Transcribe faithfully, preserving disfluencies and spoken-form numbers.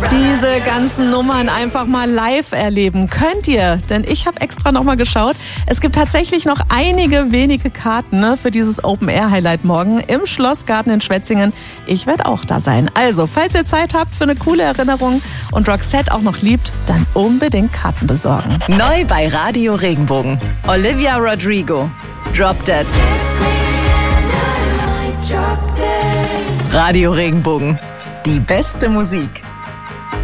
Diese ganzen Nummern einfach mal live erleben könnt ihr, denn ich habe extra nochmal geschaut. Es gibt tatsächlich noch einige wenige Karten, ne, für dieses Open-Air-Highlight morgen im Schlossgarten in Schwetzingen. Ich werde auch da sein. Also, falls ihr Zeit habt für eine coole Erinnerung und Roxette auch noch liebt, dann unbedingt Karten besorgen. Neu bei Radio Regenbogen. Olivia Rodrigo. Drop Dead. Radio Regenbogen. Die beste Musik.